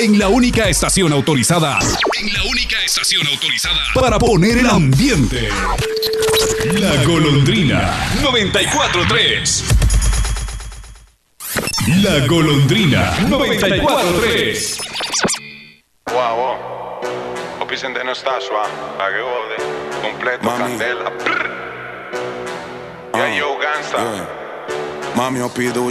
En la única estación autorizada. En la única estación autorizada para poner el ambiente. La Golondrina 94.3. La Golondrina 94.3. Wow. Vicente no está suave, a que jode, completo, Mami. candela. Ya yo, gangsta. Yeah. Mami, eu pido